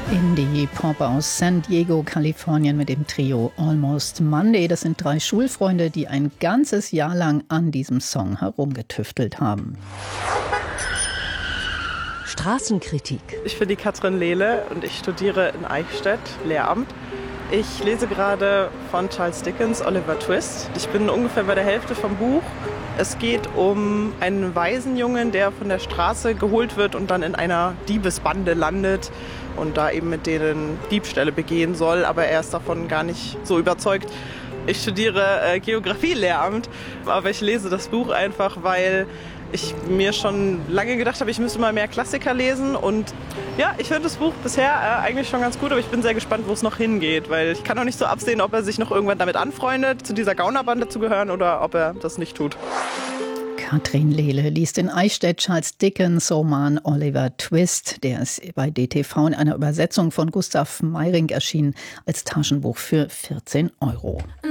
Indie-Pop aus San Diego, Kalifornien mit dem Trio Almost Monday. Das sind 3 Schulfreunde, die ein ganzes Jahr lang an diesem Song herumgetüftelt haben. Straßenkritik. Ich bin die Katrin Lehle und ich studiere in Eichstätt Lehramt. Ich lese gerade von Charles Dickens Oliver Twist. Ich bin ungefähr bei der Hälfte vom Buch. Es geht um einen Waisenjungen, der von der Straße geholt wird und dann in einer Diebesbande landet und da eben mit denen Diebstähle begehen soll, aber er ist davon gar nicht so überzeugt. Ich studiere Geografie-Lehramt, aber ich lese das Buch einfach, weil ich mir schon lange gedacht habe, ich müsste mal mehr Klassiker lesen und ja, ich finde das Buch bisher eigentlich schon ganz gut, aber ich bin sehr gespannt, wo es noch hingeht, weil ich kann noch nicht so absehen, ob er sich noch irgendwann damit anfreundet, zu dieser Gaunerbande zu gehören oder ob er das nicht tut. Katrin Lehle liest in Eichstätt Charles Dickens Roman Oliver Twist. Der ist bei DTV in einer Übersetzung von Gustav Meiring erschienen als Taschenbuch für 14 €.